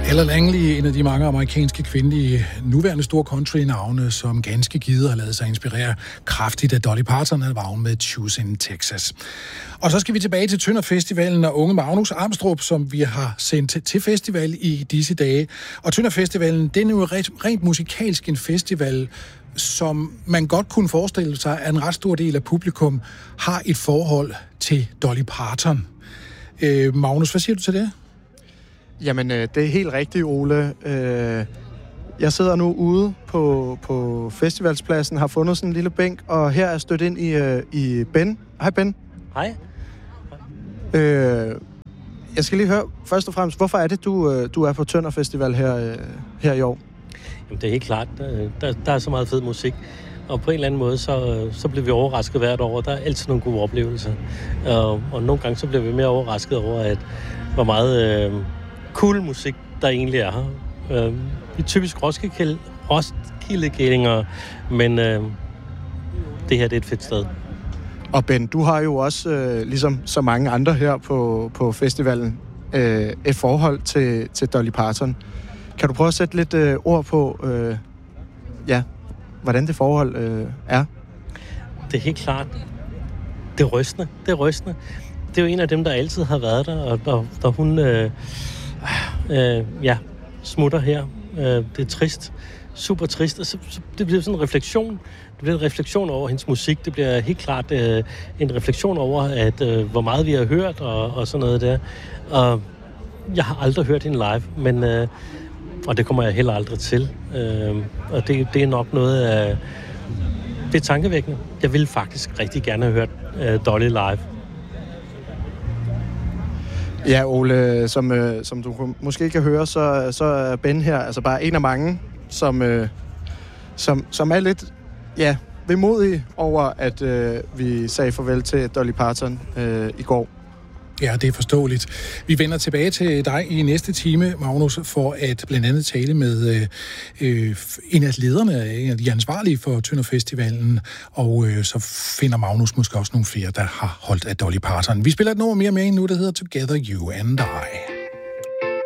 Ella Langley, en af de mange amerikanske kvindelige nuværende store country-navne, som ganske givet har lavet sig inspirere kraftigt af Dolly Parton og vagn med Choose in Texas. Og så skal vi tilbage til Tønder Festivalen og unge Magnus Amstrup, som vi har sendt til festival i disse dage. Og Tønder Festivalen, den er jo rent musikalsk en festival, som man godt kunne forestille sig, at en ret stor del af publikum har et forhold til Dolly Parton. Magnus, hvad siger du til det? Jamen, det er helt rigtigt, Ole. Jeg sidder nu ude på festivalspladsen, har fundet sådan en lille bænk, og her er stødt ind i Ben. Hej, Ben. Hej. Jeg skal lige høre, først og fremmest, hvorfor er det, du er på Tønder Festival her i år? Jamen, det er helt klart. Der er så meget fed musik, og på en eller anden måde, så bliver vi overrasket hvert år. Der er altid nogle gode oplevelser. Og nogle gange, så bliver vi mere overrasket over, hvor meget cool musik, der egentlig er her. Vi er typisk Roskilde-gællinger, men det her det er et fedt sted. Og Ben, du har jo også, ligesom så mange andre her på festivalen, et forhold til Dolly Parton. Kan du prøve at sætte lidt ord på, hvordan det forhold er? Det er helt klart. Det er rystende. Det er jo en af dem, der altid har været der, og da hun smutter her. Det er trist. Super trist. Og så det bliver sådan en refleksion. Det bliver en refleksion over hendes musik. Det bliver helt klart en refleksion over, hvor meget vi har hørt og sådan noget der. Og jeg har aldrig hørt hende live, men og det kommer jeg heller aldrig til. Og det er nok noget af... Det er tankevækkende. Jeg ville faktisk rigtig gerne have hørt Dolly live. Ja, Ole, som du måske kan høre, så er Ben her altså bare en af mange, som er lidt vemodig over, at vi sagde farvel til Dolly Parton i går. Ja, det er forståeligt. Vi vender tilbage til dig i næste time, Magnus, for at blandt andet tale med en af lederne, en af de ansvarlige for Tønder Festivalen, og så finder Magnus måske også nogle flere, der har holdt af Dolly Parton. Vi spiller et nummer mere med nu, der hedder Together You and I.